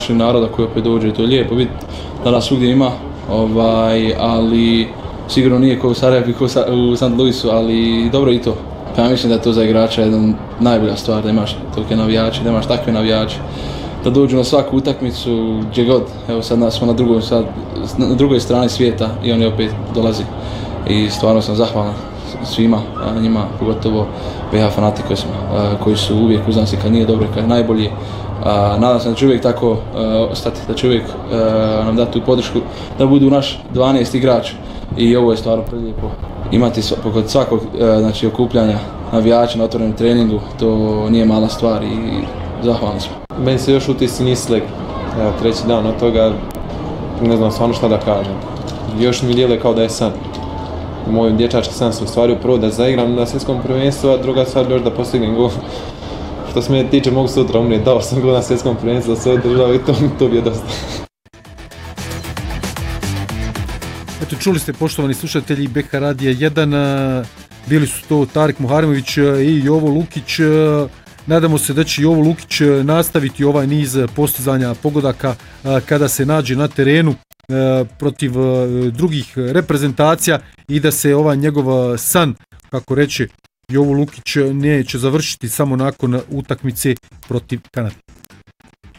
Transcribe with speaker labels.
Speaker 1: naroda koji opet dođe, to je lijepo vidjeti da nas svugdje ima, ali sigurno nije kao u Sarajevu i kao u St. Louisu, ali dobro i to. Pa ja mislim da je to za igrača jedna najbolja stvar, da imaš tolike navijače, da imaš takve navijače, da dođu na svaku utakmicu gdje god. Evo sad smo na drugoj strani svijeta i oni opet dolazi. I stvarno sam zahvalan svima, njima, pogotovo BH fanatikovima koji su uvijek uz nas i kad nije dobro, kad je najbolji. Nadam se da će uvijek tako ostati, da će uvijek nam dati tu podršku, da budu naš 12 igrač. I ovo je stvarno prelijepo. Imati kod svakog okupljanja navijača na otvorenom treningu, to nije mala stvar i zahvalni smo.
Speaker 2: Meni se još utisci nisi slik. Evo, treći dan od toga, ne znam stvarno šta da kažem. Još mi djeluje kao da je san. Moj dječački san se ostvario, prvo da zaigram na svjetskom prvenstvu, a druga stvar još da postignem gol. Što se mene tiče, mogu sutra umrijeti, dao sam gol na svjetskom prvenstvu za svoju državu i to bi je dosta.
Speaker 3: Eto, čuli ste, poštovani slušatelji BH Radija 1, bili su to Tarik Muharemović i Jovo Lukić. Nadamo se da će Jovo Lukić nastaviti ovaj niz postizanja pogodaka kada se nađe na terenu protiv drugih reprezentacija i da se ovaj njegov san, kako reče Jovo Lukić, neće završiti samo nakon utakmice protiv Kanade.